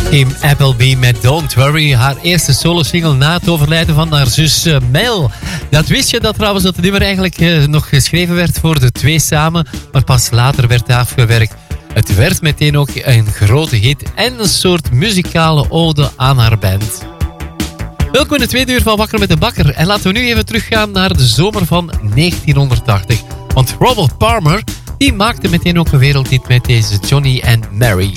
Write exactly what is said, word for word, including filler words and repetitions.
Kim Appleby met Don't Worry, haar eerste solo-single na het overlijden van haar zus uh, Mel. Dat wist je dat trouwens dat het nummer eigenlijk uh, nog geschreven werd voor de twee samen, maar pas later werd afgewerkt. Het werd meteen ook een grote hit en een soort muzikale ode aan haar band. Welkom in de tweede uur van Wakker met de Bakker. En laten we nu even teruggaan naar de zomer van negentienhonderdtachtig. Want Robert Palmer, die maakte meteen ook een wereldhit met deze Johnny and Mary.